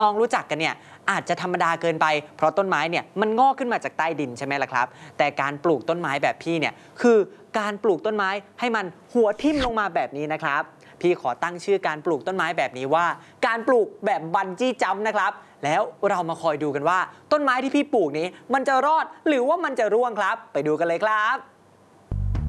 ลองรู้จักกันเนี่ยอาจจะธรรมดาเกินไปเพราะต้นไม้เนี่ยมันงอกขึ้นมาจากใต้ดินใช่ไหมล่ะครับแต่การปลูกต้นไม้แบบพี่เนี่ยคือการปลูกต้นไม้ให้มันหัวทิ่มลงมาแบบนี้นะครับพี่ขอตั้งชื่อการปลูกต้นไม้แบบนี้ว่าการปลูกแบบบันจี้จัมป์นะครับแล้วเรามาคอยดูกันว่าต้นไม้ที่พี่ปลูกนี้มันจะรอดหรือว่ามันจะร่วงครับไปดูกันเลยครับ